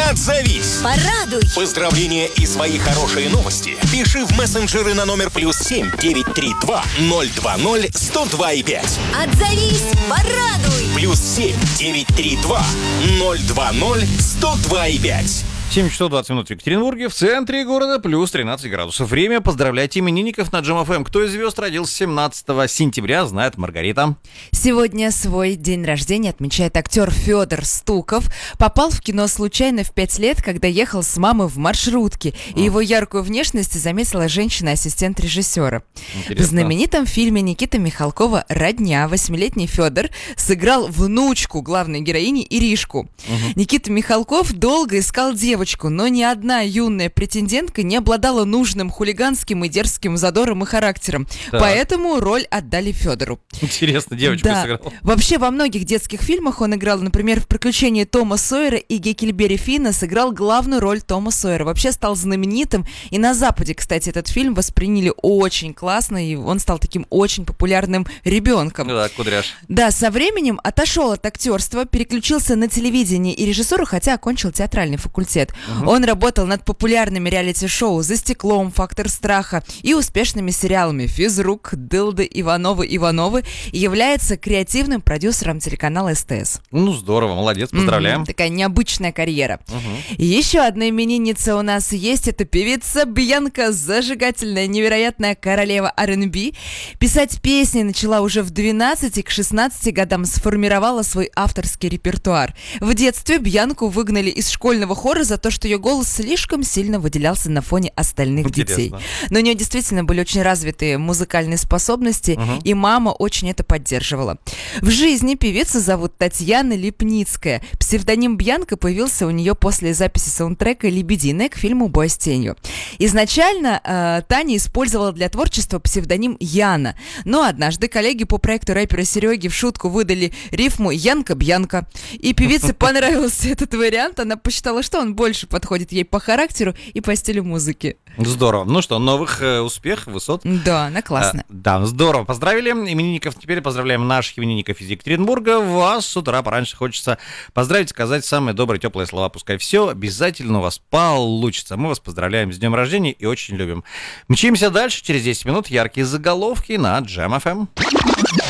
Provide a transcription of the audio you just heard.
Отзовись. Порадуй. Поздравления и свои хорошие новости пиши в мессенджеры на номер +7 932 020 102,5. Отзовись. Порадуй. +7 932 020 102,5. 7 часов 20 минут в Екатеринбурге, в центре города плюс 13 градусов. Время поздравлять именинников на Джем ФМ. Кто из звезд родился 17 сентября, знает Маргарита. Сегодня свой день рождения отмечает актер Федор Стуков. Попал в кино случайно в 5 лет, когда ехал с мамой в маршрутке. И его яркую внешность заметила женщина-ассистент режиссера. Интересно. В знаменитом фильме Никиты Михалкова «Родня» 8-летний Федор сыграл внучку главной героини Иришку. Никита Михалков долго искал девочку, но ни одна юная претендентка не обладала нужным хулиганским и дерзким задором и характером. Так. Поэтому роль отдали Федору. Интересно, девочку Да. сыграл. Вообще во многих детских фильмах он играл, например, в «Приключении Тома Сойера» и «Гекльберри Финна» сыграл главную роль Тома Сойера. Вообще стал знаменитым. И на Западе, кстати, этот фильм восприняли очень классно, и он стал таким очень популярным ребенком. Ну да, кудряш. Да, со временем отошел от актерства, переключился на телевидение и режиссуру, хотя окончил театральный факультет. Он работал над популярными реалити-шоу «За стеклом», «Фактор страха» и успешными сериалами «Физрук», «Дылды», «Ивановы» и является креативным продюсером телеканала СТС. Ну, здорово, молодец, поздравляем. Такая необычная карьера. И еще одна именинница у нас есть. Это певица Бьянка, зажигательная, невероятная королева R&B. Писать песни начала уже в 12, и к 16 годам сформировала свой авторский репертуар. В детстве Бьянку выгнали из школьного хора за то, что ее голос слишком сильно выделялся на фоне остальных детей. Интересно. Но у нее действительно были очень развитые музыкальные способности, и мама очень это поддерживала. В жизни певицу зовут Татьяна Липницкая. Псевдоним Бьянка появился у нее после записи саундтрека «Лебединая» к фильму «Бой с тенью». Изначально Таня использовала для творчества псевдоним Яна, но однажды коллеги по проекту рэпера Сереги в шутку выдали рифму «Янка-Бьянка». И певице понравился этот вариант, она посчитала, что он больше подходит ей по характеру и по стилю музыки. Здорово. Ну что, новых успехов, высот. Да, она классная. Да, здорово. Поздравили именинников. Теперь поздравляем наших именинников из Екатеринбурга. Вас с утра пораньше хочется поздравить, сказать самые добрые, теплые слова. Пускай все обязательно у вас получится. Мы вас поздравляем с днем рождения и очень любим. Мчимся дальше. Через 10 минут яркие заголовки на Джем ФМ.